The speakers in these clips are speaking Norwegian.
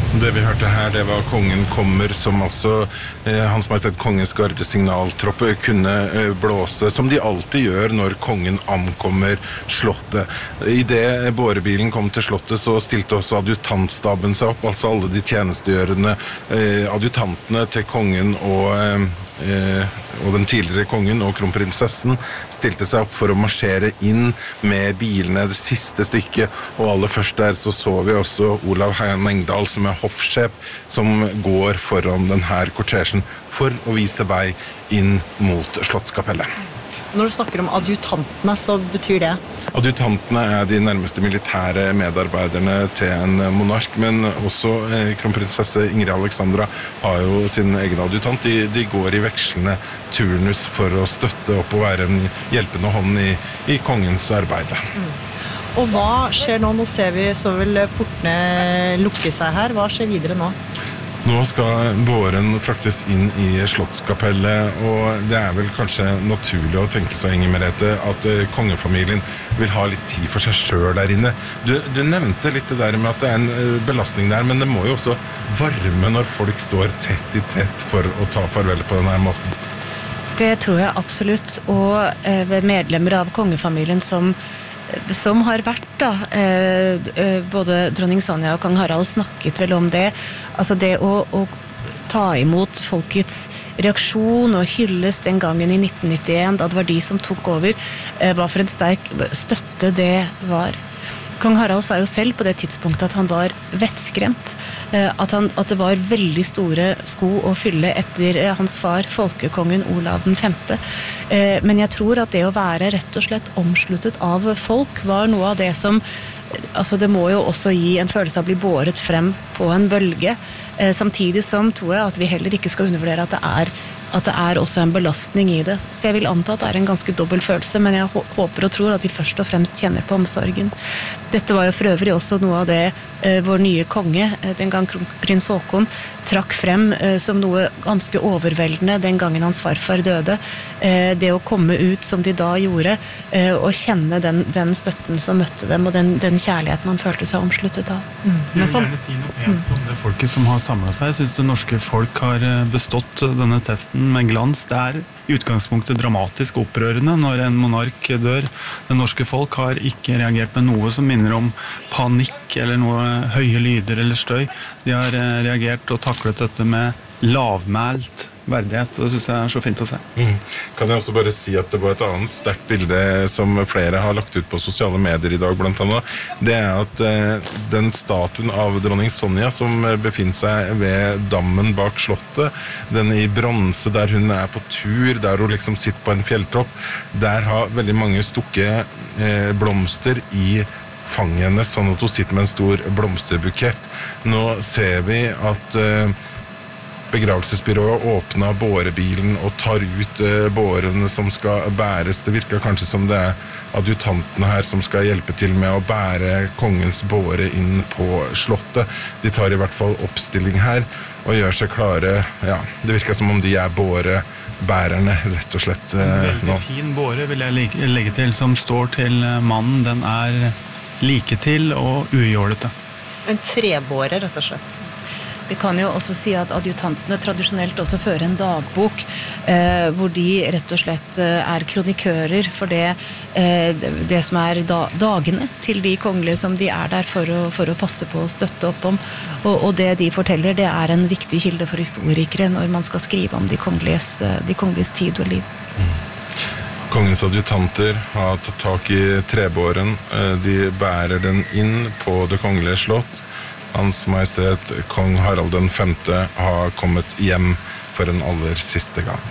Det vi hørte her, det var Kongen kommer, som altså Hans Majestet Kongens gardesignaltropp kunne blåse, som de alltid gjør når kongen ankommer slottet. I det bårebilen kom til slottet, så stilte også adjutantstaben seg opp, altså alle de tjenestegjørende adjutantene til kongen og den tidligere kongen og kronprinsessen stilte seg opp for å marsjere inn med bilene det siste stykket, og aller først der så vi også Olav Mengdal som hoffsjef, som går foran denne kortesjen for å vise vei inn mot Slottskapellet. Når du snakker om adjutantene, så betyr det? Adjutantene de nærmeste militære medarbeiderne til en monark, men også kronprinsesse Ingrid Alexandra har jo sin egen adjutant. De går i vekslende turnus for å støtte opp og være en hjelpende hånd i kongens arbeid. Og hva skjer nå? Nå ser vi så vel portene lukke seg her. Hva skjer videre nå? Nå skal båren fraktes inn i Slottskapellet, og det vel kanskje naturlig å tenke seg, Inger Merete, at kongefamilien vil ha litt tid for seg selv der inne. Du nevnte litt det der med at det en belastning der, men det må jo også varme når folk står tett i tett for å ta farvel på denne måten. Det tror jeg absolutt, og medlemmer av kongefamilien som har vært både dronning Sonja og kong Harald snakket vel om det, altså det å ta imot folkets reaksjon og hylles den gangen i 1991, da det var de som tok over, hva for en sterk støtte det var. Kong Harald sa jo selv på det tidspunktet at han var vettskremt, at det var veldig store sko å fylle etter hans far, folkekongen Olav den 5. Men jeg tror at det å være rett og slett omsluttet av folk var noe av det som, altså det må jo også gi en følelse av å bli båret frem på en bølge, samtidig som tror jeg at vi heller ikke skal undervurdere at det også en belastning i det. Så jeg vil anta at det en ganske dobbel følelse, men jeg håper og tror at de først og fremst kjenner på omsorgen. Dette var jo for øvrig også noe av det vår nye konge, den gang prins Håkon, trakk frem som noe ganske overveldende den gangen hans farfar døde. Det å komme ut som de da gjorde, og kjenne den støtten som møtte dem, og den kjærligheten man følte seg omsluttet av. Jeg vil gjerne si noe pent om det folket som har samlet seg. Jeg synes det norske folk har bestått denne testen med glans. Det i utgangspunktet dramatisk opprørende når en monark dør. Det norske folk har ikke reagert med noe som minner om panikk eller noe høye lyder eller støy. De har reagert og taklet dette med lavmælt verdighet, og det synes jeg så fint å se. Kan jeg også bare si at det var et annet sterkt bilde som flere har lagt ut på sosiale medier i dag blant annet. Det at den statuen av dronning Sonja som befinner seg ved dammen bak slottet, den i bronse der hun på tur, der hun liksom sitter på en fjelltopp, der har veldig mange stukket blomster i fanget hennes, sånn at hun sitter med en stor blomsterbukett. Nå ser vi at begravelsesbyrået åpnet bårebilen og tar ut bårene som skal bæres. Det virker kanskje som det adjutantene her som skal hjelpe til med å bære kongens båre inn på slottet. De tar i hvert fall oppstilling her og gjør seg klare. Ja, det virker som om de bårebærerne, rett og slett. Veldig fin båre vil jeg legge til, som står til mannen. Den like til og ujålete. En trebåre, rett og slett. Vi kan jo også si at adjutantene tradisjonelt også fører en dagbok, hvor de rett og slett kronikører for det som dagene til de kongelige som de der for å passe på og støtte opp om. Og det de forteller, det en viktig kilde for historikere når man skal skrive om de kongeliges tid og liv. Kongens adjutanter har tatt tak i trebåren. De bærer den inn på det kongelige slott. Hans Majestet Kong Harald den 5. har kommet hjem for en aller siste gang.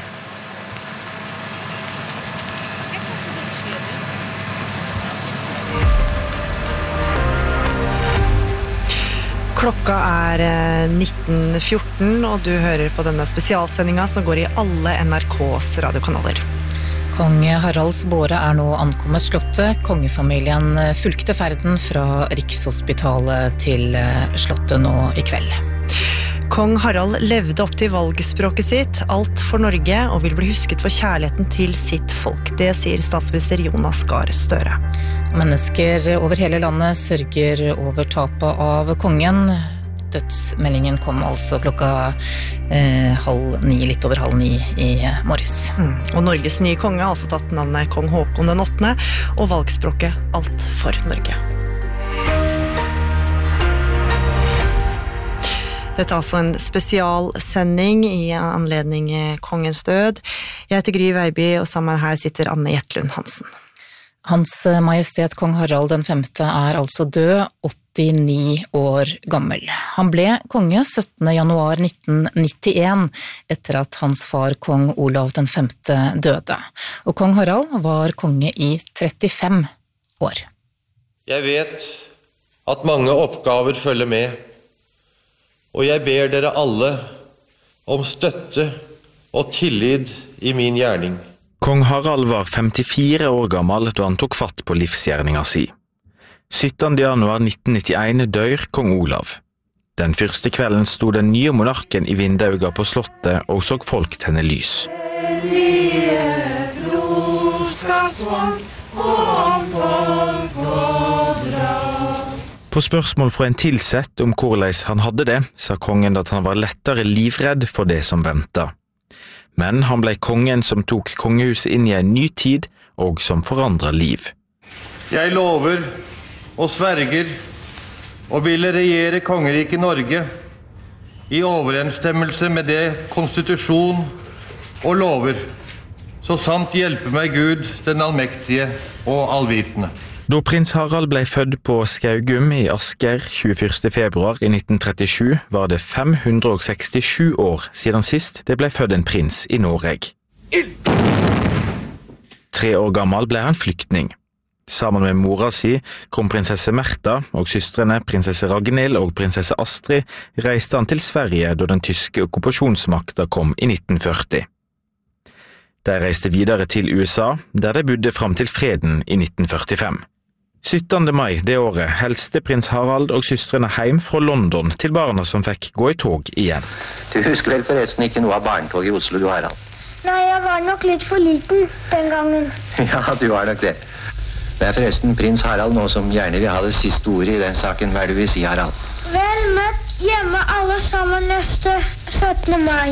Klokka 19:14, og du hører på denne spesialsendingen som går i alle NRKs radiokanaler. Kong Haralds båre nå ankommet slottet. Kongefamilien fulgte ferden fra Rikshospitalet til slottet nå i kveld. Kong Harald levde opp til valgspråket sitt, alt for Norge, og vil bli husket for kjærligheten til sitt folk. Det sier statsminister Jonas Gahr Støre. Mennesker over hele landet sørger over tapet av kongen. Dødsmeldingen kom altså klokka 8:30, litt over 8:30 i morges. Og Norges nye konge har altså tatt navnet Kong Håkon den 8., og valgspråket Alt for Norge. Dette er altså en spesialsending i anledning kongens død. Jeg heter Gry Veiby, og sammen her sitter Anne Jetlund Hansen. Hans Majestet Kong Harald den 5. er altså død, 89 år gammel. Han ble konge 17. januar 1991, etter at hans far Kong Olav den 5. døde. Og Kong Harald var konge i 35 år. Jeg vet at mange oppgaver følger med, og jeg ber dere alle om støtte og tillit i min gjerning. Kong Harald var 54 år gammel da han tok fatt på livsgjerninga si. 17. januar 1991 dør kong Olav. Den første kvelden sto den nye monarken i vindauga på slottet og så folk tenne lys. På spørsmål fra en tilsett om hvordan han hadde det, sa kongen at han var lettere livredd for det som ventet. Men han ble kongen som tok kongehuset inn i en ny tid og som forandret liv. Jeg lover og sverger og ville regjere kongeriket Norge i overensstemmelse med det konstitusjon og lover, så sant hjelper meg Gud, den allmektige og allvitende. Da prins Harald ble født på Skaugum i Asker 21. februar i 1937, var det 567 år siden sist det ble født en prins i Norge. 3 år gammel ble han flyktning. Sammen med mora si, kronprinsesse Märtha, og søstrene prinsesse Ragnhild og prinsesse Astrid, reiste han til Sverige da den tyske okkupasjonsmakta kom i 1940. De reiste videre til USA, der de bodde fram til freden i 1945. 17. mai det året helste prins Harald og søstrene hjem fra London til barna som fikk gå i tog igjen. Du husker vel forresten ikke noe av barnetog i Oslo, du Harald? Nei, jeg var nok litt for liten den gangen. Ja, du var nok det. Det er forresten prins Harald nå som gjerne vil ha det siste ordet i den saken. Hva er det du vil si, Harald? Vel møtt hjemme alle sammen neste 17. mai.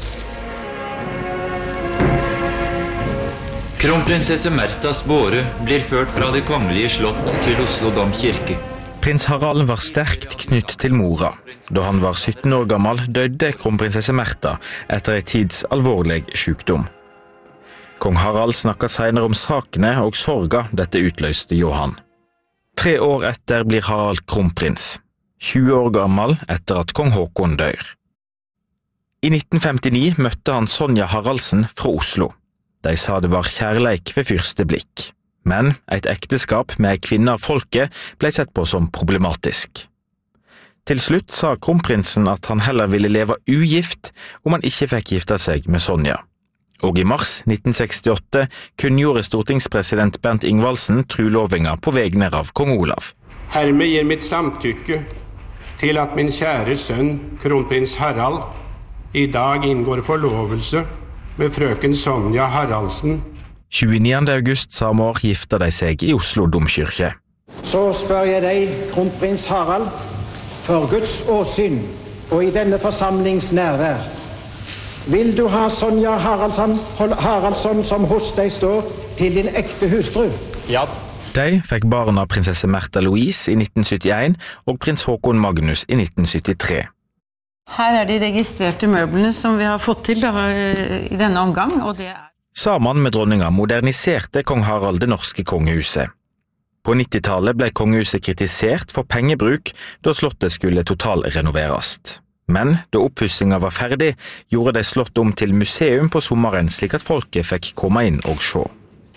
Kronprinsesse Märthas båre blir ført fra det kongelige slott til Oslo domkirke. Prins Harald var sterkt knytt til mora. Da han var 17 år gammel døde kronprinsesse Märtha etter en tids alvorlig sykdom. Kong Harald snakket senere om sakene og sorga dette utløste Johan. 3 år etter blir Harald kronprins, 20 år gammel etter at kong Håkon dør. I 1959 møtte han Sonja Haraldsen fra Oslo. De sa det var kjærleik ved første blikk, men et ekteskap med ei kvinne av folket ble sett på som problematisk. Til slutt sa kronprinsen at han heller ville leve ugift om han ikke fikk gifte seg med Sonja. Og i mars 1968 kunngjorde stortingspresident Bernt Ingvaldsen trulovinga på vegne av kong Olav. Hermed gir mitt samtykke til at min kjære sønn, kronprins Harald, i dag inngår forlovelse med frøken Sonja Haraldsen. 29. august samme år gifta de seg i Oslo domkirke. Så spør jeg deg, kronprins Harald, for Guds åsyn og i denne forsamlings nærvær, vil du ha Sonja Haraldsson som hos deg står til din ekte hustru? Ja. De fikk barna prinsesse Märtha Louise i 1971 og prins Håkon Magnus i 1973. Her er de registrerte møblene som vi har fått til i denne omgang, og det er... Sammen med dronninga moderniserte kong Harald det norske kongehuset. På 90-tallet ble kongehuset kritisert for pengebruk da slottet skulle totalrenoveres. Men da oppussinga var ferdig, gjorde de slottet om til museum på sommeren slik at folket fikk komme inn og se.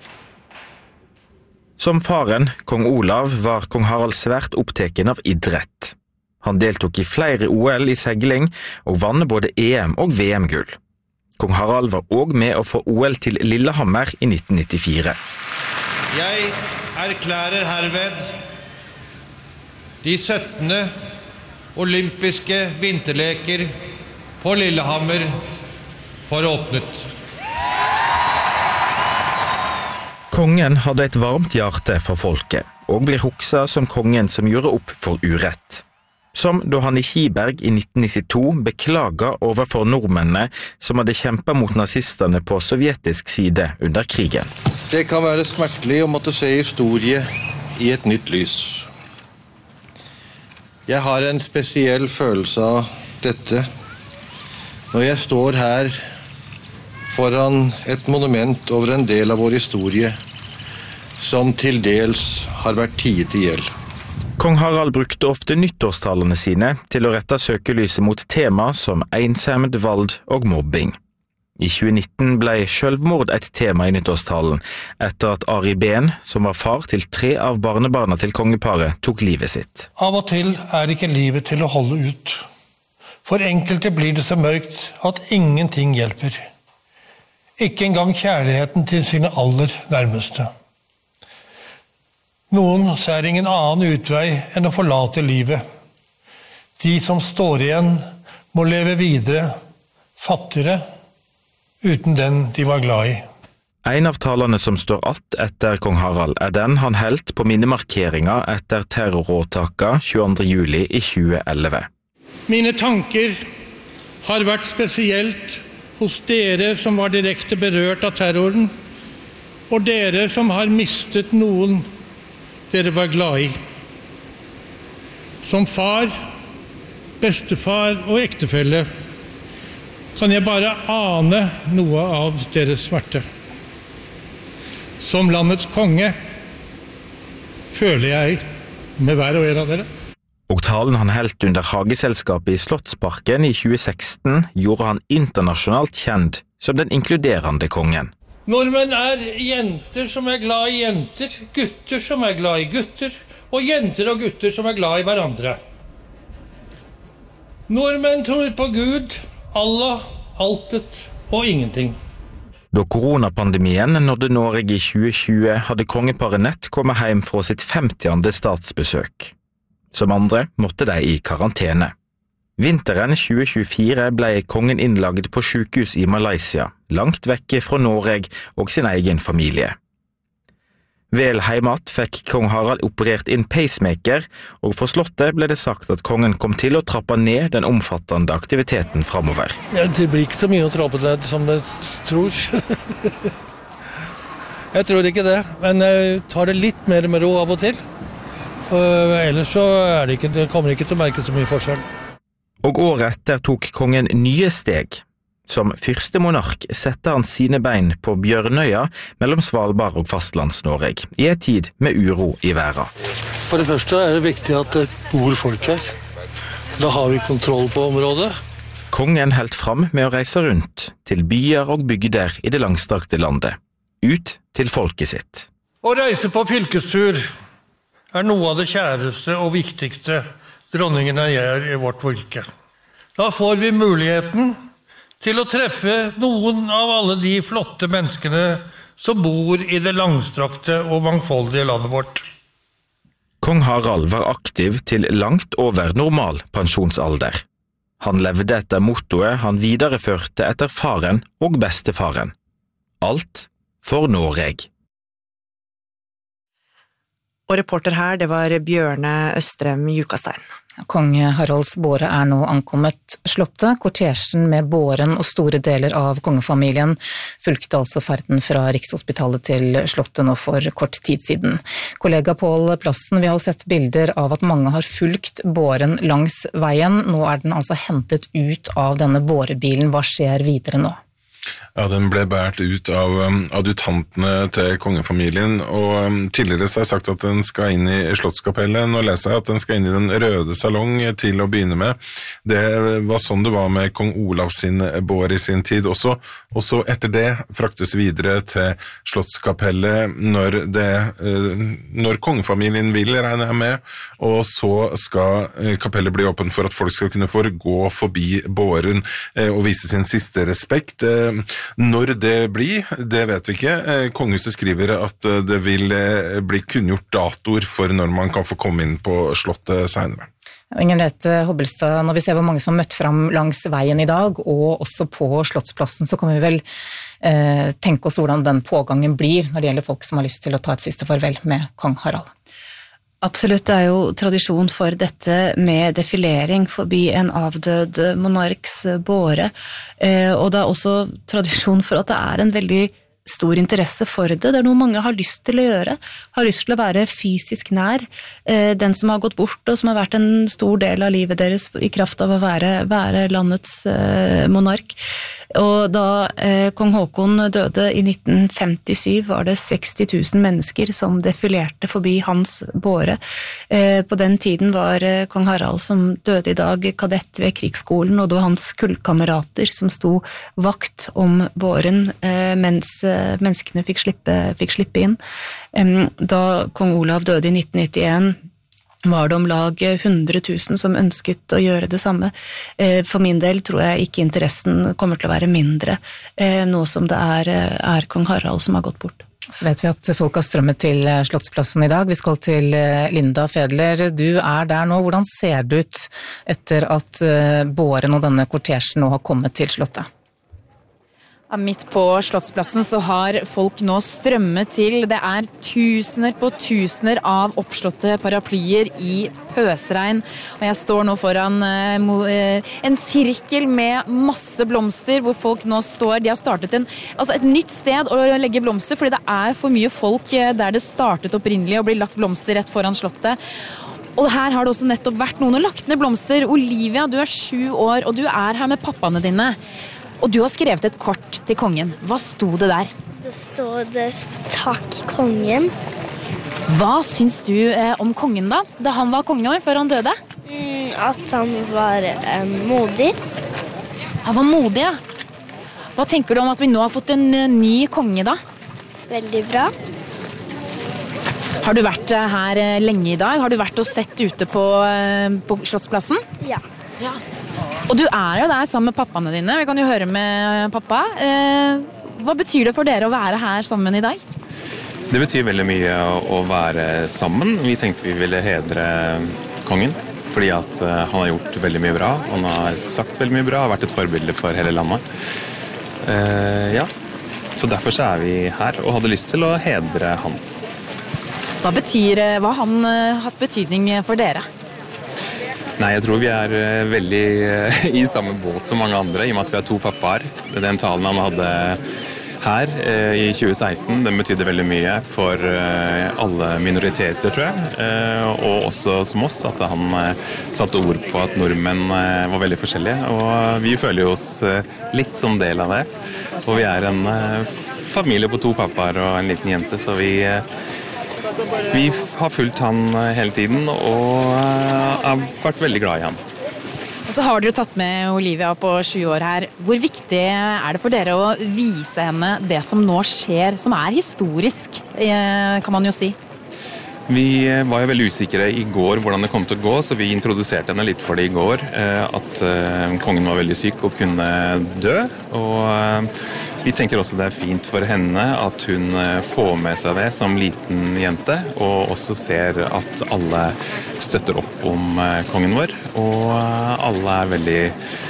Som faren, kong Olav, var kong Harald svært oppteken av idrett. Han deltok i flere OL i segling og vann både EM- og VM-gull. Kong Harald var også med å få OL til Lillehammer i 1994. Jeg erklærer herved de 17. olympiske vinterleker på Lillehammer for åpnet. Kongen hadde et varmt hjerte for folket, og blir hukset som kongen som gjorde opp for urett. som da han i Kiberg i 1992 beklaget overfor nordmennene som hadde kjempet mot nazistene på sovjetisk side under krigen. Det kan være smertelig å måtte se historie i et nytt lys. Jeg har en spesiell følelse av dette når jeg står her foran et monument over en del av vår historie som til dels har vært tiet i hjel. Kong Harald brukte ofte nyttårstalene sine til å rette søkelyset mot tema som ensomhet, vold og mobbing. I 2019 ble selvmord et tema i nyttårstalen, etter at Ari Behn, som var far til 3 av barnebarna til kongeparet, tok livet sitt. Av og til er ikke livet til å holde ut. For enkelte blir det så mørkt at ingenting hjelper. Ikke engang kjærligheten til sine aller nærmeste. Noen ser ingen annen utvei enn å forlate livet. De som står igjen må leve videre, fattigere, uten den de var glad i. En av talene som står att etter kong Harald den han helt på minnemarkeringa etter terroråtaka 22. juli i 2011. Mine tanker har vært spesielt hos dere som var direkte berørt av terroren, og dere som har mistet noen dere var glad i. Som far, bestefar og ektefelle kan jeg bare ane noe av deres smerte. Som landets konge føler jeg med hver og en av dere. Og talen han helt under Hageselskapet i Slottsparken i 2016 gjorde han internasjonalt kjent som den inkluderende kongen. Nordmenn er jenter som er glad i jenter, gutter som er glad i gutter, og jenter og gutter som er glad i hverandre. Nordmenn tror på Gud, Allah, altet og ingenting. Da koronapandemien nådde Norge i 2020, hadde kongeparet nett kommet hjem fra sitt 50. statsbesøk. Som andre måtte de i karantene. Vinteren 2024 ble kongen innlagt på sykehus i Malaysia, langt vekke fra Norge og sin egen familie. Vel heimat fikk kong Harald operert inn pacemaker, og for slottet ble det sagt at kongen kom til å trappe ned den omfattende aktiviteten fremover. Ja, det blir ikke så mye å trappe ned som jeg tror. Jeg tror ikke det, men jeg tar det litt mer med ro av og til. Ellers så det kommer ikke til å merke så mye forskjell. Og året etter tok kongen nye steg. Som første monark sette han sine bein på Bjørnøya mellom Svalbard og Fastlands-Norge, i en tid med uro i verden. For det første det viktig at det bor folk her. Da har vi kontroll på området. Kongen helt fram med å reise rundt til byer og bygder i det langstrakte landet, ut til folket sitt. Å reise på fylkestur noe av det kjæreste og viktigste dronningene gjør i vårt fylke. Da får vi muligheten til å treffe noen av alle de flotte menneskene som bor i det langstrakte og mangfoldige landet vårt. Kong Harald var aktiv til langt over normal pensjonsalder. Han levde etter mottoet han videreførte etter faren og bestefaren. Alt for Norge. Og reporter her, det var Bjørne Østrem Jukastein. Kong Haralds båre nå ankommet slottet. Kortesjen med båren og store deler av kongefamilien fulgte altså ferden fra Rikshospitalet til slottet nå for kort tid siden. Kollega Pål Plassen, vi har sett bilder av at mange har fulgt båren langs veien. Nå den altså hentet ut av denne bårebilen. Hva skjer videre nå? Ja, den ble bært ut av adjutantene til kongefamilien, og tidligere så har jeg sagt at den skal inn i Slottskapellet. Nå leser jeg at den skal inn i den røde salong til å begynne med. Det var sånn det var med kong Olav sin bår i sin tid også, og så etter det fraktes videre til Slottskapellet når kongefamilien vil, regner jeg med, og så skal kapellet bli åpent for at folk skal kunne få gå forbi båren og vise sin siste respekt. Når det blir, det vet vi ikke. Kongehuset skriver at det vil bli kunngjort datoer for når man kan få komme inn på slottet senere. Inger-Merete Hobbelstad, når vi ser hvor mange som har møtt fram langs veien i dag, og også på Slottsplassen, så kan vi vel tenke oss hvordan den pågangen blir når det gjelder folk som har lyst til å ta et siste farvel med kong Harald. Absolutt, det jo tradisjon for dette med defilering forbi en avdød monarks båre, og det også tradisjon for at det en veldig stor interesse for det. Det noe mange har lyst til å gjøre, har lyst til å være fysisk nær den som har gått bort, og som har vært en stor del av livet deres i kraft av å være landets monark. Og da kong Haakon døde i 1957 var det 60 000 mennesker som defilerte forbi hans båre. På den tiden var kong Harald som døde i dag kadett ved krigsskolen, og det var hans kullkamerater som sto vakt om båren mens menneskene fikk slippe inn. Da kong Olav døde i 1991 var det om lag 100 000 som ønsket å gjøre det samme. For min del tror jeg ikke interessen kommer til å være mindre nå som det kong Harald som har gått bort. Så vet vi at folk har strømmet til Slottsplassen i dag. Vi skal til Linda Fedler. Du der nå. Hvordan ser det ut etter at båren og denne kortesjen nå har kommet til Slottet? Midt på Slottsplassen så har folk nå strømmet til. Det tusener på tusener av oppslåtte paraplyer i pøsregn. Og jeg står nå foran en sirkel med masse blomster, hvor folk nå står. De har startet et nytt sted å legge blomster, fordi det for mye folk der det startet opprinnelig og blir lagt blomster rett foran Slottet. Og her har det også nettopp vært noen og lagt ned blomster. Olivia, du 7 år, og du her med pappaene dine. Og du har skrevet et kort til kongen. Hva sto det der? Det står det takk kongen. Hva syns du om kongen da han var konge før han døde? At han var modig. Han var modig, ja. Hva tenker du om at vi nå har fått en ny konge da? Veldig bra. Har du vært her lenge i dag? Har du vært og sett ute på Slottsplassen? Ja. Og du jo der sammen med pappaene dine. Vi kan jo høre med pappa. Hva betyr det for dere å være her sammen i dag? Det betyr veldig mye å være sammen. Vi tenkte vi ville hedre kongen, fordi at han har gjort veldig mye bra. Han har sagt veldig mye bra, har vært et forbilde for hele landet. Så derfor så vi her, og hadde lyst til å hedre han. Hva har han hatt betydning for dere? Nei, jeg tror vi veldig i samme båt som mange andre, i og med at vi har 2 pappaer. Den talen han hadde her i 2016, den betydde veldig mye for alle minoriteter, tror jeg. Og også som oss, at han satte ord på at nordmenn var veldig forskjellige. Og vi føler oss litt som del av det. Og vi en familie på 2 pappaer og en liten jente, så vi har fulgt han hele tiden og har vært veldig glad i han. Og så har dere tatt med Olivia på 7 år her. Hvor viktig det for dere å vise henne det som nå skjer, som historisk, kan man jo si? Vi var jo veldig usikre i går hvordan det kom til å gå, så vi introduserte henne litt for det i går, at kongen var veldig syk og kunne dø. Og vi tenker også det fint for henne at hun får med seg det som liten jente, og også ser at alle støtter opp om kongen vår, og alle veldig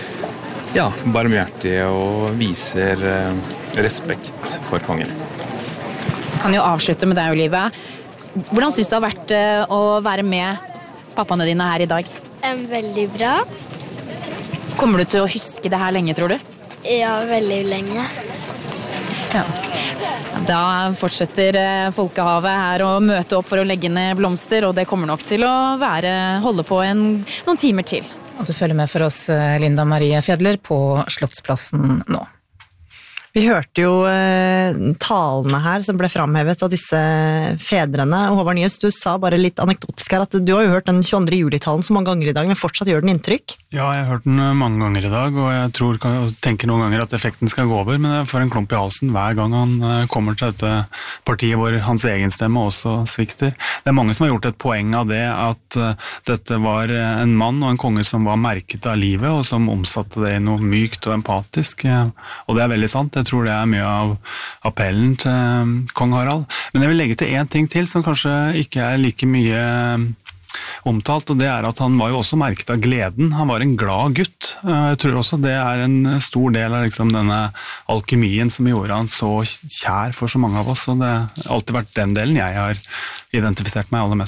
barmhjertige og viser respekt for kongen. Jeg kan jo avslutte med deg, Olivia. Hvordan synes du det har vært å være med pappaene dine her i dag? Veldig bra. Kommer du til å huske det her lenge, tror du? Ja, veldig lenge. Ja. Da fortsetter folkehavet her å møte opp for å legge ned blomster, og det kommer nok til å holde på noen timer til. Og du følger med for oss, Linda Marie Fedler, på Slottsplassen nå. Vi hørte jo talene her som ble framhevet av disse fedrene. Håvard Nyhus, du sa bare litt anekdotisk her at du har jo hørt den 22. juli-talen så mange ganger i dag, men fortsatt gjør den inntrykk? Ja, jeg har hørt den mange ganger i dag, og jeg tenker noen ganger at effekten skal gå over, men jeg får en klump i halsen hver gang han kommer til dette partiet hvor hans egen stemme også svikter. Det mange som har gjort et poeng av det, at dette var en mann og en konge som var merket av livet, og som omsatte det i noe mykt og empatisk, og det veldig sant. Jeg tror det mye av appellen til kong Harald. Men jeg vil legge til en ting til som kanskje ikke like mye omtalt, og det at han var jo også merket av gleden. Han var en glad gutt. Jeg tror også det en stor del av liksom denne alkymien som gjorde han så kjær for så mange av oss, og det har alltid vært den delen jeg har identifisert meg aller mest med.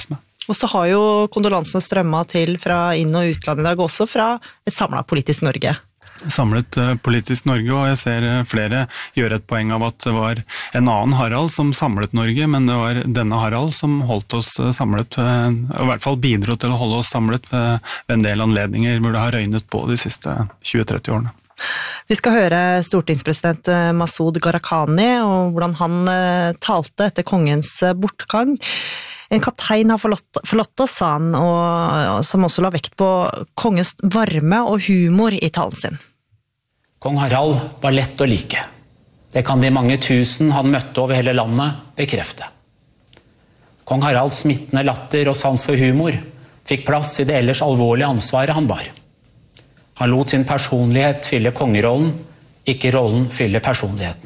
Og så har jo kondolansene strømmet til fra inn- og utland I dag, også fra et samlet politisk Norge. Samlet politisk Norge, og jeg ser flere gjøre et poeng av at det var en annen Harald som samlet Norge, men det var denne Harald som holdt oss samlet, og I hvert fall bidro til å holde oss samlet ved en del anledninger hvor det har røynet på de siste 20-30 årene. Vi skal høre stortingspresident Masud Gharahkhani og hvordan han talte etter kongens bortgang. En kaptein har forlatt oss, sa han, og som også la vekt på kongens varme og humor I talen sin. Kong Harald var lett å like. Det kan de mange tusen han møtte over hele landet bekrefte. Kong Haralds smittende latter og sans for humor fikk plass I det ellers alvorlige ansvaret han bar. Han lot sin personlighet fylle kongerollen, ikke rollen fylle personligheten.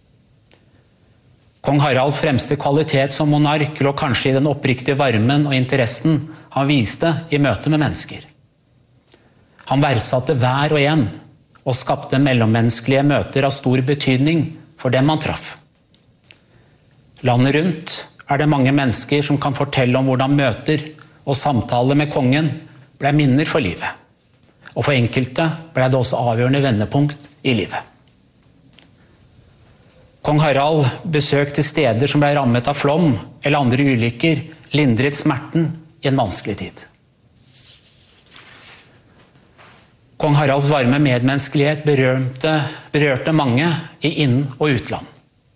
Kong Haralds fremste kvalitet som monark lå kanskje I den oppriktige varmen og interessen han viste I møte med mennesker. Han verdsatte hver og en, og skapte mellommenneskelige møter av stor betydning for dem han traff. Landet rundt det mange mennesker som kan fortelle om hvordan møter og samtaler med kongen ble minner for livet. Og for enkelte ble det også avgjørende vendepunkt I livet. Kong Harald besøkte steder som ble rammet av flom eller andre ulykker, lindret smerten I en vanskelig tid. Kong Haralds varme medmenneskelighet berørte mange I inn- og utland.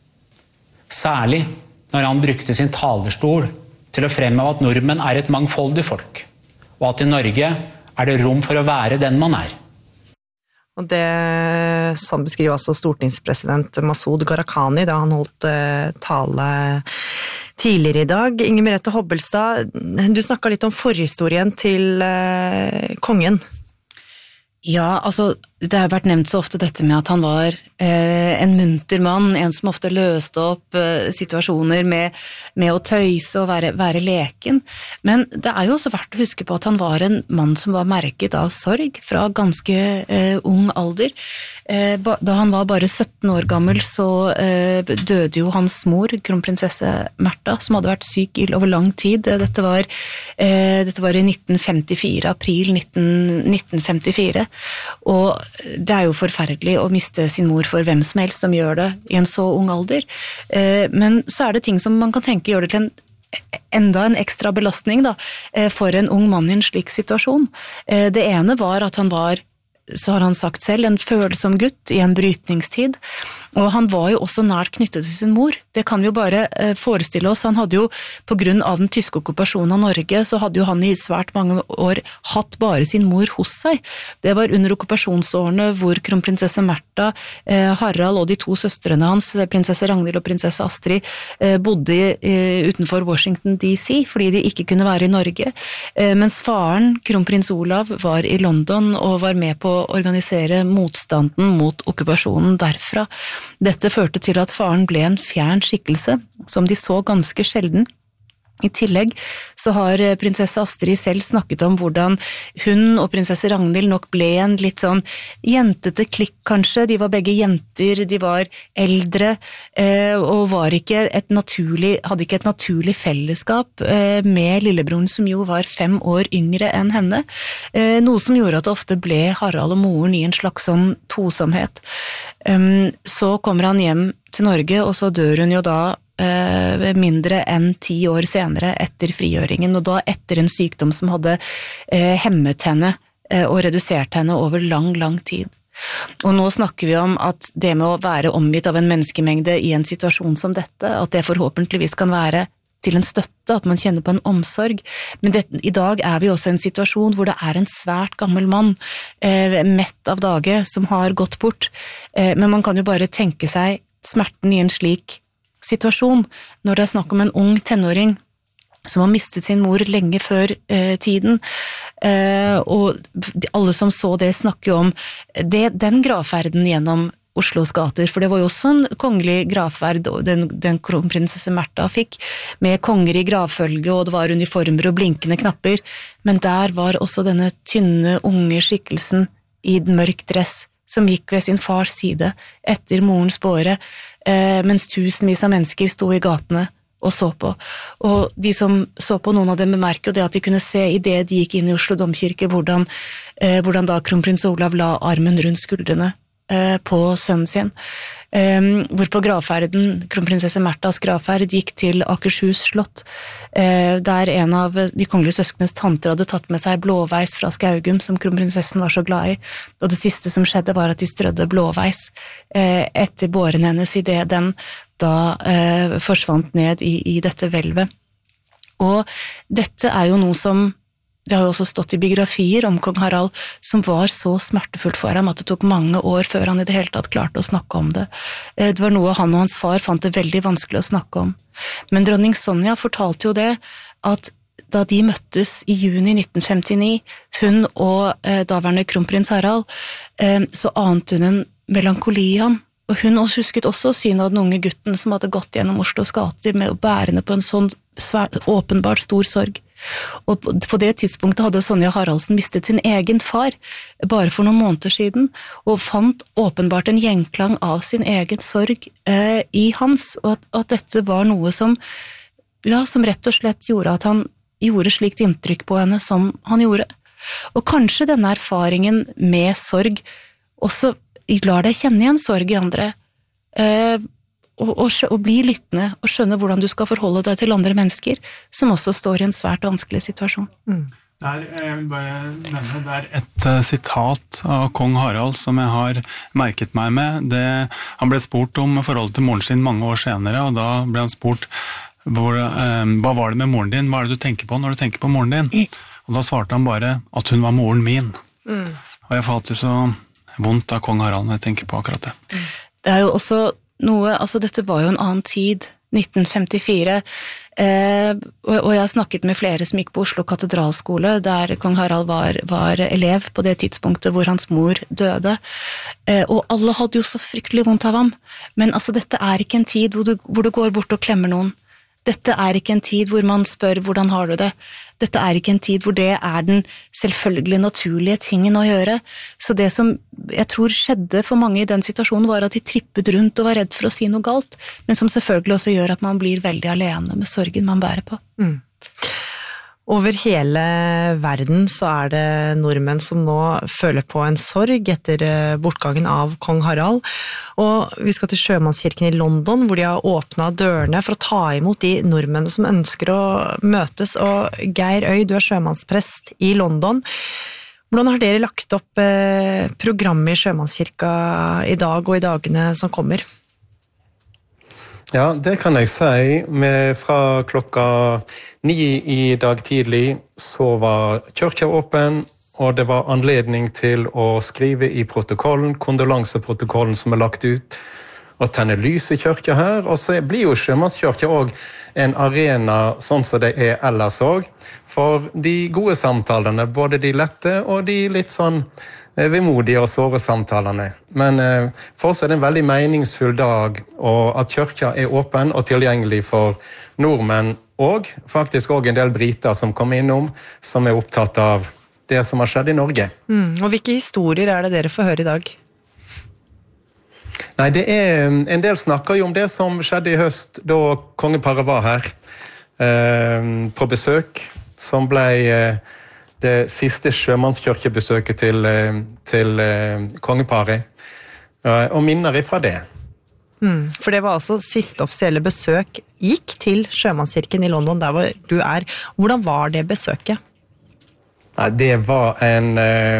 Særlig når han brukte sin talerstol til å fremheve at nordmenn et mangfoldig folk, og at I Norge det rom for å være den man Og det som beskriver altså stortingspresident Masud Gharahkhani da han holdt tale tidligere I dag. Inger Merete Hobbelstad, du snakket litt om forhistorien til kongen. Ja, altså det har vært nevnt så ofte dette med at han var en munter mann, en som ofte løste opp situasjoner med å tøyse og være leken. Men det jo også verdt å huske på at han var en mann som var merket av sorg fra ganske ung alder. Da han var bare 17 år gammel så døde jo hans mor, kronprinsesse Märtha, som hadde vært syk over lang tid. Dette var I 1954, april 1954, og det jo forferdelig å miste sin mor for hvem som helst som gjør det I en så ung alder. Men så det ting som man kan tenke gjør det til enda en ekstra belastning da, for en ung mann I en slik situasjon. Det ene var at han var, så har han sagt selv, en følsom gutt I en brytningstid, og han var jo også nært knyttet til sin mor. Det kan vi jo bare forestille oss. Han hadde jo, på grunn av den tyske okkupasjonen av Norge, så hadde jo han I svært mange år hatt bare sin mor hos seg. Det var under okkupasjonsårene hvor kronprinsesse Märtha, Harald og de to søstrene hans, prinsesse Ragnhild og prinsesse Astrid, bodde utenfor Washington DC, fordi de ikke kunne være I Norge. Mens faren, kronprins Olav, var I London og var med på å organisere motstanden mot okkupasjonen derfra. Dette førte til at faren ble en fjern skikkelse, som de så ganske sjelden. I tillegg så har prinsesse Astrid selv snakket om hvordan hun og prinsesse Ragnhild nok ble en litt sånn jentete klikk kanskje. De var begge jenter, de var eldre, og hadde ikke et naturlig fellesskap med lillebroren som jo var 5 år yngre enn henne. Noe som gjorde at det ofte ble Harald og moren I en slags sånn tosomhet. Så kommer han hjem til Norge, og så dør hun jo da mindre enn 10 år senere etter frigjøringen, og da etter en sykdom som hadde hemmet henne og redusert henne over lang tid. Og nå snakker vi om at det med å være omgitt av en menneskemengde I en situasjon som dette, at det forhåpentligvis kan være til en støtte, at man kjenner på en omsorg. Men I dag vi også I en situasjon hvor det en svært gammel mann, mett av dage, som har gått bort. Men man kan jo bare tenke seg smerten I en slik situasjon, når det snakk om en ung tenåring som har mistet sin mor lenge før tiden, og alle som så det snakker jo om den gravferden gjennom Oslos gater, for det var jo også en kongelig gravferd den kronprinsesse Märtha fikk, med konger I gravfølge, og det var uniformer og blinkende knapper, men der var også denne tynne, unge skikkelsen I mørk dress, som gikk ved sin fars side etter morens båre, mens tusenvis av mennesker sto I gatene og så på. Og de som så på, noen av dem bemerker det at de kunne se i det de gikk inn i Oslo domkirke, hvordan da kronprins Olav la armen rundt skuldrene på sønnen sin. Hvorpå gravferden, kronprinsesse Märthas gravferd, gikk til Akershus slott, der en av de kongelige søskenes tanter hadde tatt med seg blåveis fra Skaugum, som kronprinsessen var så glad i, og det siste som skjedde var at de strødde blåveis etter båren hennes i det den da forsvant ned i dette hvelvet. Og dette jo noe som det har jo også stått i biografier om kong Harald, som var så smertefullt for ham at det tok mange år før han i det hele tatt klarte å snakke om det. Det var noe han og hans far fant det veldig vanskelig å snakke om. Men dronning Sonja fortalte jo det, at da de møttes i juni 1959, hun og daværende kronprins Harald, så ante hun en melankoli i ham. Og hun husket også synet av den unge gutten som hadde gått gjennom Oslos gater med å bærende på en sånn åpenbart stor sorg. Og på det tidspunktet hadde Sonja Haraldsen mistet sin egen far, bare for noen måneder siden, og fant åpenbart en gjenklang av sin egen sorg i hans, og at dette var noe som rett og slett gjorde at han gjorde slikt inntrykk på henne som han gjorde. Og kanskje denne erfaringen med sorg også lar deg kjenne igjen sorg i andre, og bli lyttende og skjønne hvordan du skal forholde deg til andre mennesker som også står i en svært vanskelig situasjon. Jeg vil bare nevne, det et sitat av kong Harald som jeg har merket meg med. Han ble spurt om forholdet til moren sin mange år senere, og da ble han spurt hva var det med moren din, hva det du tenker på når du tenker på moren din? Og da svarte han bare at hun var moren min. Og jeg får alltid så vondt av kong Harald når jeg tenker på akkurat det. Det jo også noe, altså dette var jo en annen tid, 1954, og jeg har snakket med flere som gikk på Oslo katedralskole, der kong Harald var elev på det tidspunktet hvor hans mor døde, og alle hadde jo så fryktelig vondt av ham, men altså dette ikke en tid hvor du går bort og klemmer noen. Dette ikke en tid hvor man spør hvordan har du det. Dette ikke en tid hvor det den selvfølgelig naturlige tingen å gjøre. Så det som jeg tror skjedde for mange i den situasjonen var at de trippet rundt og var redd for å si noe galt, men som selvfølgelig også gjør at man blir veldig alene med sorgen man bærer på. Over hele verden så det nordmenn som nå føler på en sorg etter bortgangen av kong Harald, og vi skal til Sjømannskirken i London, hvor de har åpnet dørene for å ta imot de nordmennene som ønsker å møtes, og Geir Øy, du sjømannsprest i London. Hvordan har dere lagt opp programmet i Sjømannskirka i dag og i dagene som kommer? Ja, det kan jeg si. Fra klokka 9 i dag tidlig så var kirka åpen, og det var anledning til å skrive i protokollen, kondolanseprotokollen som lagt ut, og tenne lys i kirka her. Og så blir jo Sjømannskirka også en arena sånn som det ellers også, for de gode samtalene, både de lette og de litt sånn vemodige og såre samtalene. Men for oss det en veldig meningsfull dag, og at kirka åpen og tilgjengelig for nordmenn, og faktisk også en del briter som kommer innom, som opptatt av det som har skjedd i Norge. Og hvilke historier det dere får høre i dag? Nei, en del snakker jo om det som skjedde i høst, da kongeparet var her på besøk, som ble det siste sjømannskirkebesøket til kongeparet, og minner ifra det. For det var altså siste offisielle besøk gikk til Sjømannskirken i London, der hvor du Hvordan var det besøket? Nei, det var en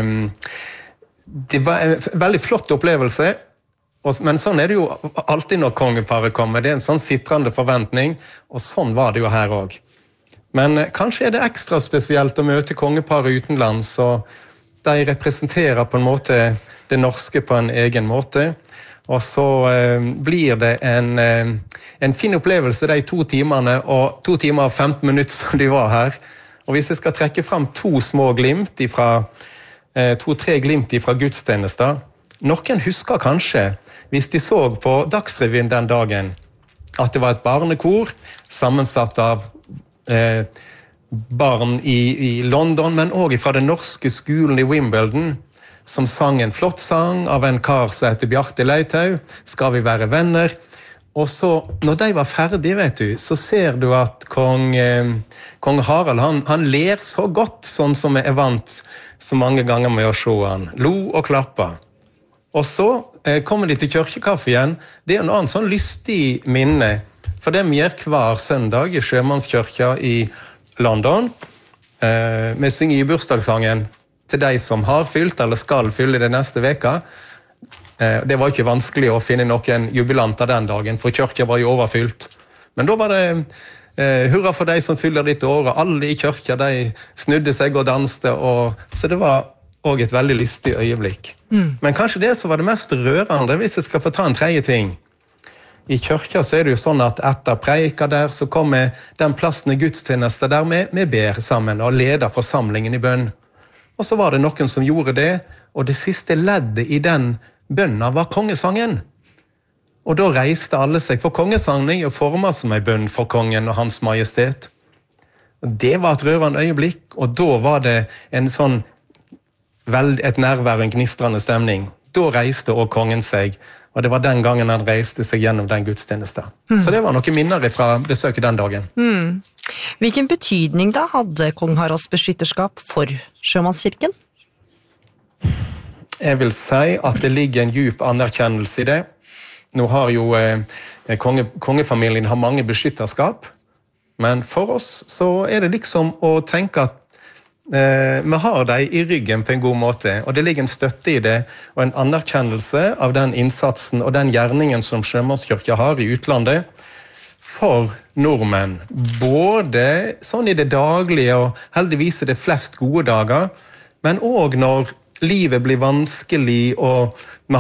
veldig flott opplevelse, men sånn det jo alltid når kongeparet kommer. Det en sånn sitrende forventning, og sånn var det jo her også. Men kanskje det ekstra spesielt å møte kongeparet utenlands, og de representerer på en måte det norske på en egen måte, og så blir det en fin opplevelse de 2 timene, og 2 timer og 15 minutter som de var her. Og hvis jeg skal trekke frem 2 små glimt fra 2-3 glimt fra gudstjenester, noen husker kanskje, hvis de så på Dagsrevyen den dagen, at det var et barnekor sammensatt av barn i London, men også fra den norske skolen i Wimbledon, som sang en flott sang av en kar som heter Bjarte Leithaug, Skal vi være venner? Og så, når de var ferdige, vet du, så ser du at kong Harald, han ler så godt, sånn som jeg vant så mange ganger med å se han. Lo og klappa. Og så kommer de til kirkekaffe igjen. Det en annen sånn lystig minne, for det vi gjør hver søndag i Sjømannskirka i London. Vi synger i bursdagssangen til de som har fylt, eller skal fylle det neste veka. Det var ikke vanskelig å finne noen jubilanter den dagen, for kirka var jo overfylt. Men da var det hurra for de som fyller ditt år, og alle i kirka, de snudde seg og danste, så det var også et veldig lystig øyeblikk. Men kanskje det som var det mest rørende, hvis jeg skal få ta en tredje ting. I kirka så det jo sånn at etter preika der, så kommer den plassen i gudstjeneste der vi ber sammen og leder forsamlingen i bønn. Og så var det noen som gjorde det, og det siste leddet i den bønna var kongesangen. Og da reiste alle seg, for kongesangen er jo formet som en bønn for kongen og hans majestet. Og det var et rørende øyeblikk, og da var det en sånn, et nærvær, en gnistrende stemning. Da reiste også kongen seg, og det var den gangen han reiste seg gjennom den gudstjenesten. Så det var noen minner fra besøket den dagen. Hvilken betydning da hadde kong Haralds beskytterskap for Sjømannskirken? Jeg vil si at det ligger en djup anerkjennelse i det. Nå har jo kongefamilien har mange beskytterskap, men for oss så det liksom å tenke at vi har dem i ryggen på en god måte, og det ligger en støtte i det, og en anerkjennelse av den innsatsen og den gjerningen som Sjømannskirka har i utlandet for nordmenn. Både sånn i det daglige, og heldigvis det flest gode dager, men også når livet blir vanskelig, og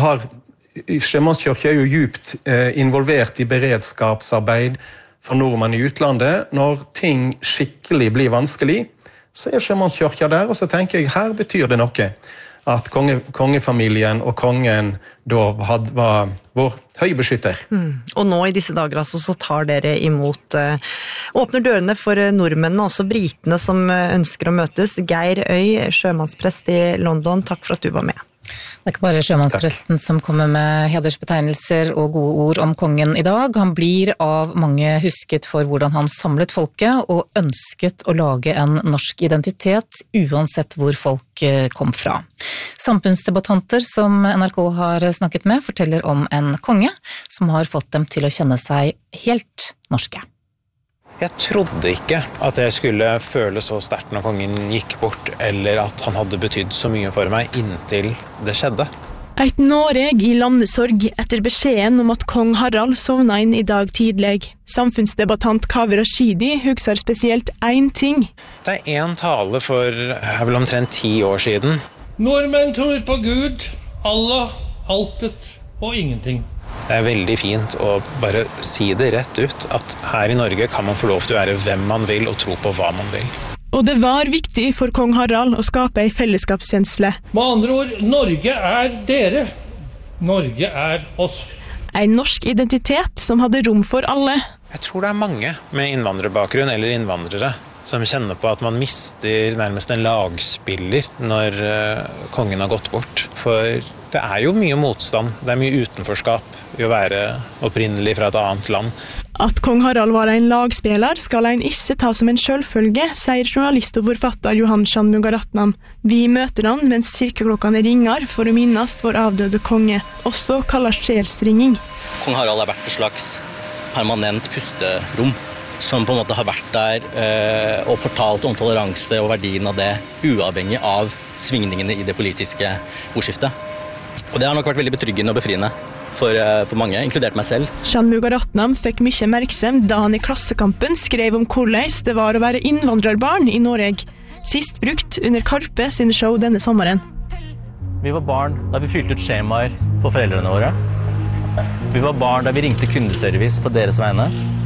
Sjømannskirka jo djupt involvert i beredskapsarbeid for nordmenn i utlandet. Når ting skikkelig blir vanskelig, så Sjømannskirka der, og så tenker jeg, her betyr det noe at kongefamilien og kongen da var vår høybeskytter. Og nå i disse dager altså, så tar dere imot, åpner dørene for nordmennene, også britene som ønsker å møtes. Geir Øy, sjømannsprest i London, takk for at du var med. Det ikke bare sjømannspresten som kommer med hedersbetegnelser og gode ord om kongen i dag. Han blir av mange husket for hvordan han samlet folket og ønsket å lage en norsk identitet, uansett hvor folk kom fra. Samfunnsdebattanter som NRK har snakket med forteller om en konge som har fått dem til å kjenne seg helt norske. Jeg trodde ikke at jeg skulle føle så sterkt når kongen gikk bort, eller at han hadde betydd så mye for meg inntil det skjedde. Et Noreg i landesorg etter beskjeden om at kong Harald sovna inn i dag tidlig. Samfunnsdebattant Kaveh Rashidi husker spesielt én ting. Det en tale for vel omtrent 10 år siden. Nordmenn tror på Gud, Allah, altet og ingenting. Det veldig fint å bare si det rett ut, at her i Norge kan man få lov til å være hvem man vil og tro på hva man vil. Og det var viktig for kong Harald å skape en fellesskapskjensle. Med andre ord, Norge dere. Norge oss. En norsk identitet som hadde rom for alle. Jeg tror det mange med innvandrerbakgrunn eller innvandrere som kjenner på at man mister nærmest en lagspiller når kongen har gått bort. For det jo mye motstand, det mye utenforskap i å være opprinnelig fra et annet land. At kong Harald var en lagspiller skal en ikke ta som en selvfølge, sier journalist og forfatter Johan Shanmugaratnam. Vi møter han mens kirkeklokkene ringer for å minnes vår avdøde konge, også kallet sjelsringing. Kong Harald vært et slags permanent pusterom, som på en måte har vært der og fortalt om toleranse og verdien av det, uavhengig av svingningene i det politiske ordskiftet. Og det har nok vært veldig betryggende og befriende for mange, inkludert meg selv. Shanmugaratnam fikk mye oppmerksomhet da han i Klassekampen skrev om hvordan det var å være innvandrerbarn i Norge. Sist brukt under Karpe sine show denne sommeren. Vi var barn da vi fylte ut skjemaer for foreldrene våre. Vi var barn da vi ringte kundeservice på deres vegne.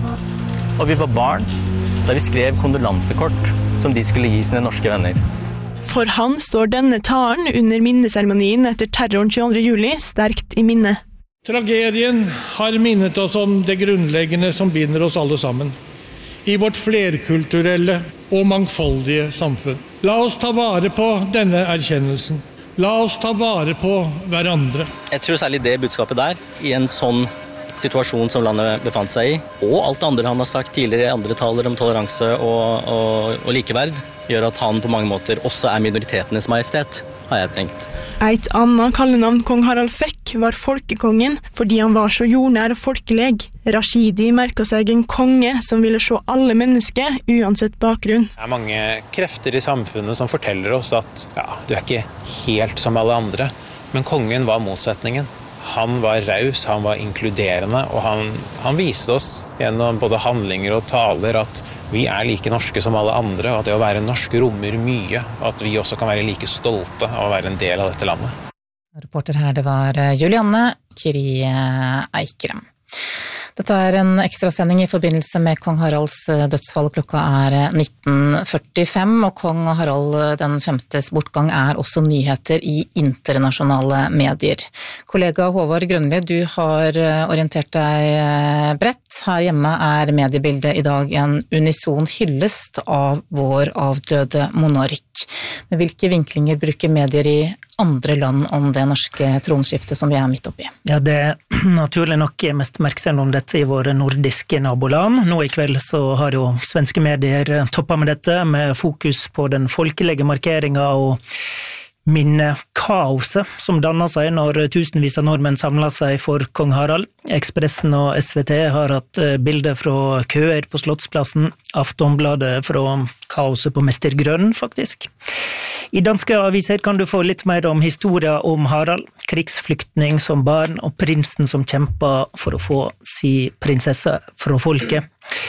Og vi var barn da vi skrev kondolansekort som de skulle gi sine norske venner. For han står denne talen under minneseremonien etter terroren 22. juli sterkt i minne. Tragedien har minnet oss om det grunnleggende som binder oss alle sammen. I vårt flerkulturelle og mangfoldige samfunn. La oss ta vare på denne erkjennelsen. La oss ta vare på hverandre. Jeg tror særlig det budskapet der, i en sånn situasjon som landet befant seg i, og alt det andre han har sagt tidligere i andre taler om toleranse og likeverd, gjør at han på mange måter også minoritetenes majestet, har jeg tenkt. Et annet kallenavn kong Harald fikk var folkekongen, fordi han var så jordnær og folkelig. Rashidi merket seg en konge som ville se alle mennesker, uansett bakgrunn. Det mange krefter i samfunnet som forteller oss at du ikke helt som alle andre, men kongen var motsetningen. Han var raus, han var inkluderende, og han viste oss gjennom både handlinger og taler at vi like norske som alle andre, og at det å være norsk rommer mye, og at vi også kan være like stolte av å være en del av dette landet. Reporter her, det var Julianne Kyrie Eikrem. Dette en ekstrasending i forbindelse med kong Haralds dødsfall. Klokka 19:45, og kong Harald den 5. bortgang også nyheter i internasjonale medier. Kollega Håvard Grønli, du har orientert deg bredt. Her hjemme mediebildet i dag en unison hyllest av vår avdøde monark. Men hvilke vinklinger bruker medier i andre land om det norske tronskiftet som vi midt oppi? Ja, det naturlig nok mest oppmerksomhet om dette i våre nordiske naboland. Nå i kveld så har jo svenske medier toppet med dette, med fokus på den folkelige markeringen og minnekaoset som dannet seg når tusenvis av nordmenn samlet seg for kong Harald. Ekspressen og SVT har hatt bilder fra køer på Slottsplassen, Aftonbladet fra kaoset på Mester Grønn, faktisk. I danske aviser kan du få litt mer om historien om Harald, krigsflyktning som barn og prinsen som kjempet for å få si prinsesse fra folket.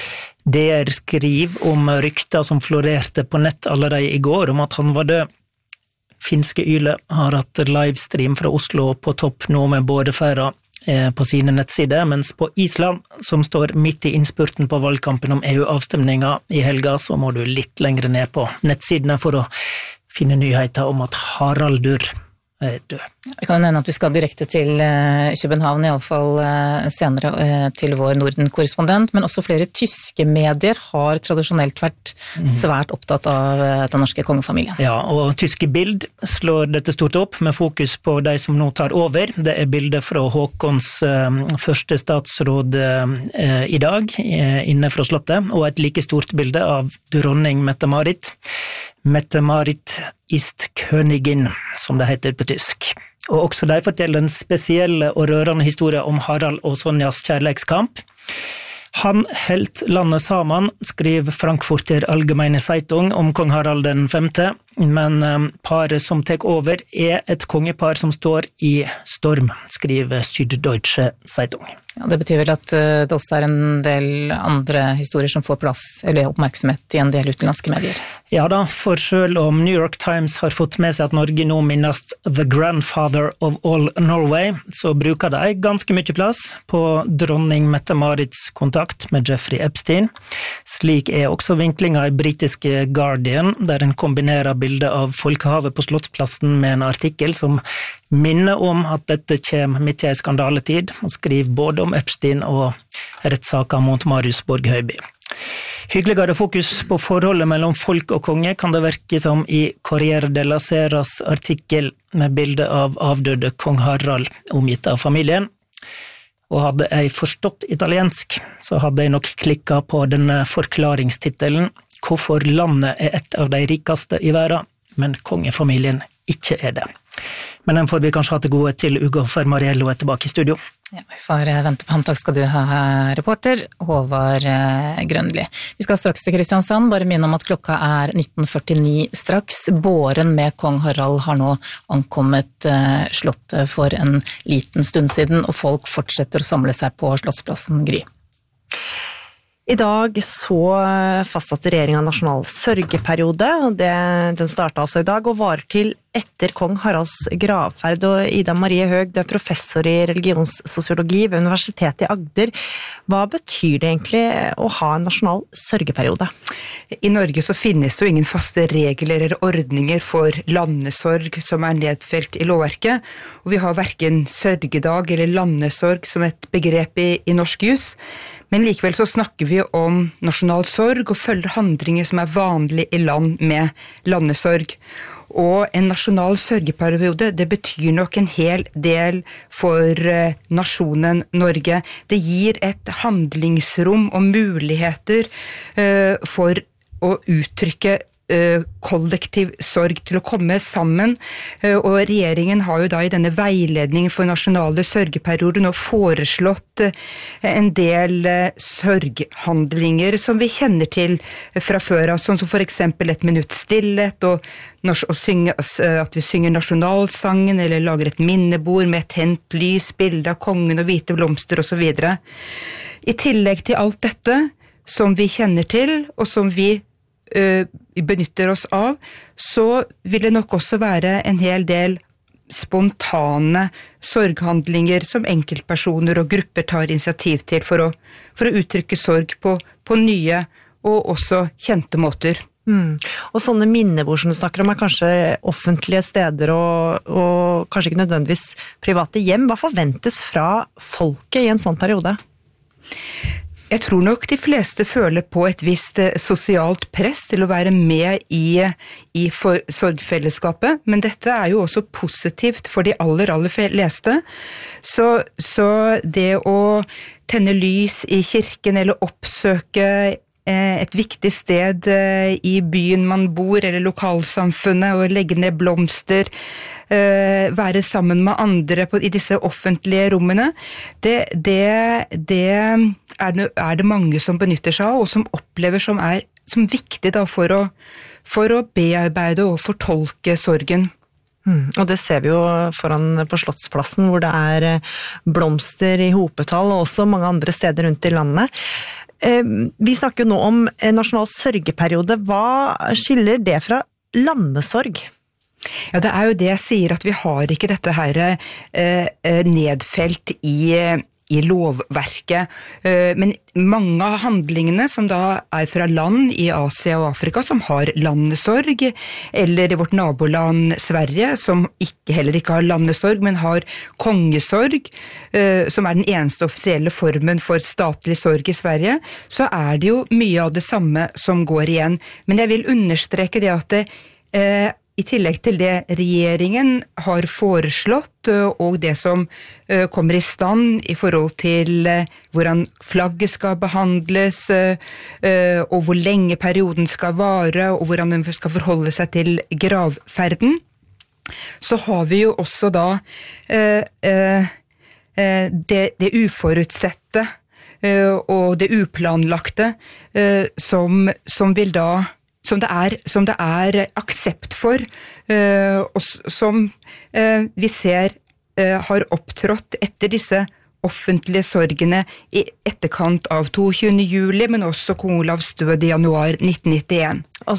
DR skriver om rykter som florerte på nett allerede i går om at han var død. Finske Yle har hatt livestream fra Oslo på topp nå med bådefæra på sine nettsider, mens på Island, som står midt i innspurten på valgkampen om EU-avstemninga i helga, så må du litt lengre ned på nettsidene for å finne nyheter om at Haraldur død. Vi kan jo nevne at vi skal direkte til København, i alle fall senere til vår Norden-korrespondent, men også flere tyske medier har tradisjonelt vært svært opptatt av den norske kongefamilien. Ja, og tyske Bild slår dette stort opp med fokus på de som nå tar over. Det bilder fra Håkons første statsråd i dag, inne fra slottet, og et like stort bilde av dronning Mette-Marit. Mette-Marit ist Königin, som det heter på tysk. Og også de forteller en spesiell og rørende historie om Harald og Sonjas kjærleikskamp. Han helt landet sammen, skriver Frankfurter Allgemeine Zeitung om kong Harald den 5., men paret som tek over et kongepar som står i storm, skriver Süddeutsche Zeitung. Ja, det betyr vel at det også en del andre historier som får plass, eller oppmerksomhet i en del utenlandske medier. Ja da, for selv om New York Times har fått med seg at Norge nå minnes The Grandfather of All Norway, så bruker de ganske mye plass på dronning Mette-Marits kontakt med Jeffrey Epstein. Slik også vinklinga i britiske Guardian, der en kombinerer bildet av folkehavet på Slottsplassen med en artikkel som minner om at dette kommer midt i en skandaletid, og skriver både om Epstein og rettssaker mot Marius Borg-Høiby. Hyggeligere fokus på forholdet mellom folk og konge kan det virke som i Corriere della Seras artikkel med bilde av avdøde kong Harald omgitt av familien. Og hadde jeg forstått italiensk, så hadde jeg nok klikket på denne forklaringstittelen «Hvorfor landet et av de rikeste i verden, men kongefamilien ikke det». Men den får vi kanskje ha til gode til Ugo Fermariello tilbake i studio. Ja, vi får vente på ham. Takk skal du ha, reporter Håvard Grønli. Vi skal straks til Kristiansand, bare minne om at klokka 19:49 straks. Båren med kong Harald har nå ankommet slottet for en liten stund siden, og folk fortsetter å samle seg på Slottsplassen. Gry. I dag så fastsatte regjeringen nasjonal sørgeperiode, og den startet altså i dag og varer til etter kong Haralds gravferd. Og Ida Marie Høeg, du professor i religionssosiologi ved Universitetet i Agder. Hva betyr det egentlig å ha en nasjonal sørgeperiode? I Norge så finnes det jo ingen faste regler eller ordninger for landesorg som nedfelt i lovverket, og vi har hverken sørgedag eller landesorg som et begrep i norsk jus. Men likevel så snakker vi om nasjonal sorg og følger handlinger som vanlig I land med landesorg. Og en nasjonal sørgeperiode, det betyr nok en hel del for nasjonen Norge. Det gir et handlingsrom og muligheter for å uttrykke kollektiv sorg til å komme sammen, og regjeringen har jo da I denne veiledningen for nasjonale sørgeperioder nå foreslått en del sørghandlinger som vi kjenner til fra før, sånn som for eksempel 1 minutts stillhet, og at vi synger nasjonalsangen, eller lager et minnebord med tent lys, bilde av kongen og hvite blomster og så videre. I tillegg til alt dette som vi kjenner til, og som vi benytter oss av, så vil det nok også være en hel del spontane sorghandlinger som enkeltpersoner og grupper tar initiativ til for å uttrykke sorg på nye og også kjente måter. Og sånne minnebord som du snakker om kanskje offentlige steder og kanskje ikke nødvendigvis private hjem. Hva forventes fra folket I en sånn periode? Jeg tror nok de fleste føler på et visst sosialt press til å være med I sorgfellesskapet, men dette jo også positivt for de aller fleste. Så det å tenne lys I kirken eller oppsøke et viktig sted I byen man bor eller lokalsamfunnet og legge ned blomster, være sammen med andre I disse offentlige rommene, det det mange som benytter seg av, og som opplever som viktig da for å bearbeide og fortolke sorgen. Og det ser vi jo foran på Slottsplassen, hvor det blomster I hopetall, og også mange andre steder rundt I landet. Vi snakker jo nå om en nasjonal sørgeperiode. Hva skiller det fra landesorg? Ja, det jo det jeg sier, at vi har ikke dette her nedfelt I lovverket, men mange av handlingene som da fra land I Asia og Afrika som har landesorg, eller I vårt naboland Sverige som heller ikke har landesorg, men har kongesorg, som den eneste offisielle formen for statlig sorg I Sverige, så det jo mye av det samme som går igjen. Men jeg vil understreke det at I tillegg til det regjeringen har foreslått, og det som kommer I stand I forhold til hvordan flagget skal behandles, og hvor lenge perioden skal vare, og hvordan den skal forholde seg til gravferden, så har vi jo også da det uforutsette og det uplanlagte som vil da som det aksept for, og som vi ser har opptrådt etter disse offentlige sorgene I etterkant av 22. juli, men også kong Olavs død I januar 1991.